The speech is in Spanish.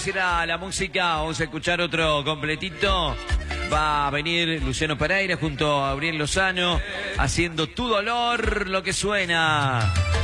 vamos a ir a la música, vamos a escuchar otro completito. Va a venir Luciano Pereira junto a Gabriel Lozano haciendo Tu Dolor, lo que suena.